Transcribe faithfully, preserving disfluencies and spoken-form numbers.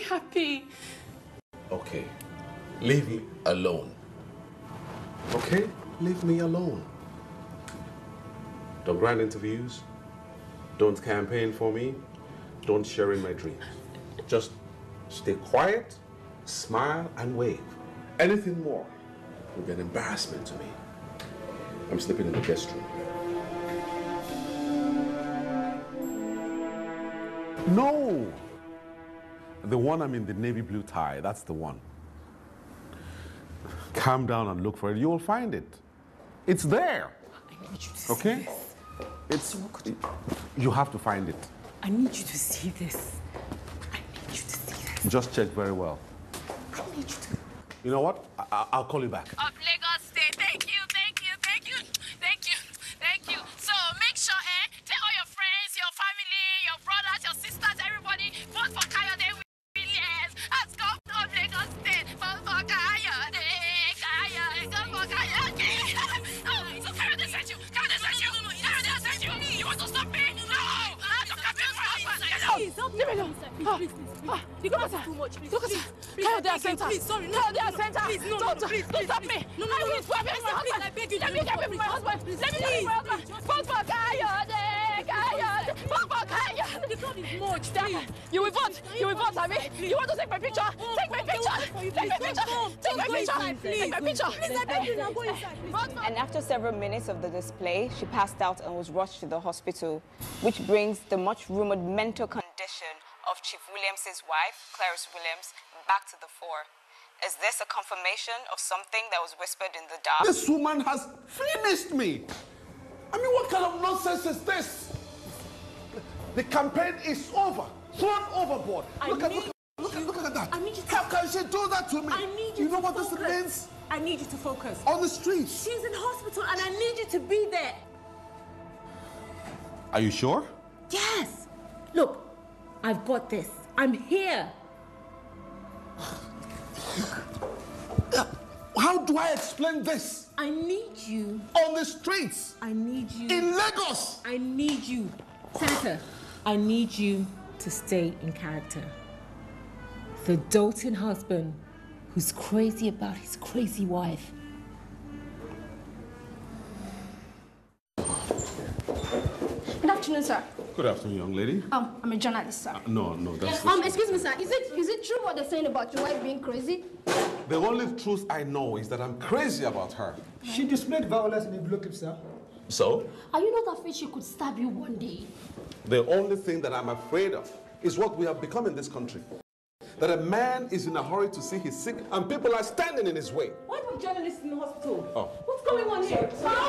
happy. Okay, leave me alone. Okay, leave me alone. Don't grant interviews. Don't campaign for me. Don't share in my dreams. Just stay quiet, smile, and wave. Anything more will be an embarrassment to me. I'm sleeping in the guest room. No! The one I'm in the navy blue tie, that's the one. Calm down and look for it. You will find it. It's there. I need you to see okay? this. It's, you have to find it. I need you to see this. I need you to see this. Just check very well. I need you to. You know what? I I'll call you back. Of Lagos State. Thank you, thank you, thank you, thank you, thank you. So make sure, eh, tell all your friends, your family, your brothers, your sisters, everybody, vote for Kayode Williams as governor of Lagos State. Vote for Kayode, Kayode, vote for Kayode. Oh, so Kayode sent you, Kayode sent you, Kayode sent you. You want to stop me? No! I'm coming for you. Please, help me. Please, please, please. Ah, you got too much. Please, look at that. Kayode Center. Please, sorry. No, Kayode Center. Please, no, no, no, please, don't stop me. No, no, no. Please, my husband. I beg you. Let me get with my husband. Let me get with my husband. Vote for Kayode. Kayode. Vote for Kayode. The crowd is much. You will vote. You will vote, Abby. You want to take my picture? Take my picture. Take my picture. Take my picture. Take my picture. Please, I beg you. Now go inside. And after several minutes of the display, she passed out and was rushed to the hospital, which brings the much-rumored mental condition of Chief Williams' wife, Clarice Williams, back to the fore. Is this a confirmation of something that was whispered in the dark? This woman has finished me. I mean, what kind of nonsense is this? The campaign is over, thrown overboard. I Look at, need look, look, look at that. I need you to How can she do that to me? I need you, You know to what focus. this means? I need you to focus. On the streets. She's in hospital and I need you to be there. Are you sure? Yes. Look, I've got this. I'm here. How do I explain this? I need you. On the streets. I need you. In Lagos. I need you. Senator, I need you to stay in character. The doting husband who's crazy about his crazy wife. Good afternoon, sir. Good afternoon, young lady. Um, I'm a journalist, sir. Uh, no, no, that's Um, excuse me, sir. Is it is it true what they're saying about your wife being crazy? The only truth I know is that I'm crazy about her. She displayed violence in the video clip, sir. So? Are you not afraid she could stab you one day? The only thing that I'm afraid of is what we have become in this country. That a man is in a hurry to see his sick and people are standing in his way. Why are journalists in the hospital? Oh. What's going on here?